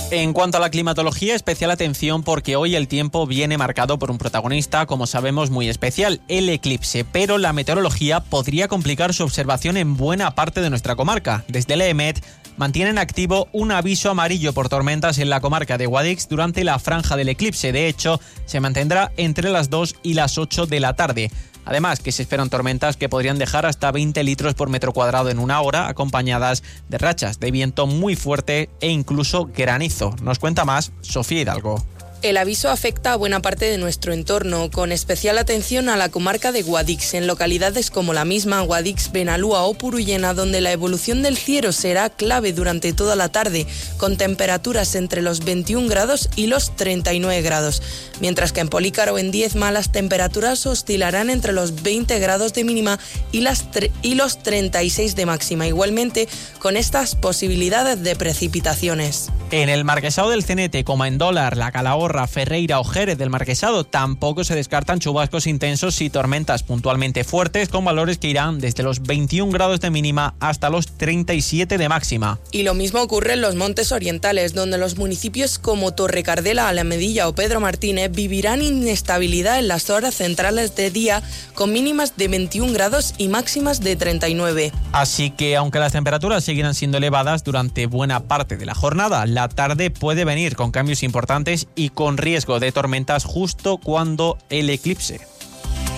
En cuanto a la climatología, especial atención porque hoy el tiempo viene marcado por un protagonista, como sabemos, muy especial, el eclipse, pero la meteorología podría complicar su observación en buena parte de nuestra comarca. Desde el EMET mantienen activo un aviso amarillo por tormentas en la comarca de Guadix durante la franja del eclipse. De hecho, se mantendrá entre las 2 y las 8 de la tarde. Además, que se esperan tormentas que podrían dejar hasta 20 litros por metro cuadrado en una hora, acompañadas de rachas de viento muy fuerte e incluso granizo. Nos cuenta más Sofía Hidalgo. El aviso afecta a buena parte de nuestro entorno, con especial atención a la comarca de Guadix, en localidades como la misma, Guadix, Benalúa o Purullena, donde la evolución del cielo será clave durante toda la tarde, con temperaturas entre los 21 grados y los 39 grados. Mientras que en Polícaro, en Diezma, las temperaturas oscilarán entre los 20 grados de mínima y los 36 de máxima, igualmente con estas posibilidades de precipitaciones. En el Marquesado del Cenete, como en Dólar, La Calahorra, Ferreira o Jerez del Marquesado, tampoco se descartan chubascos intensos y tormentas puntualmente fuertes, con valores que irán desde los 21 grados de mínima hasta los 37 de máxima. Y lo mismo ocurre en los montes orientales, donde los municipios como Torrecardela, Alamedilla o Pedro Martínez vivirán inestabilidad en las horas centrales de día, con mínimas de 21 grados y máximas de 39. Así que, aunque las temperaturas seguirán siendo elevadas durante buena parte de la jornada, la tarde puede venir con cambios importantes y con riesgo de tormentas justo cuando el eclipse.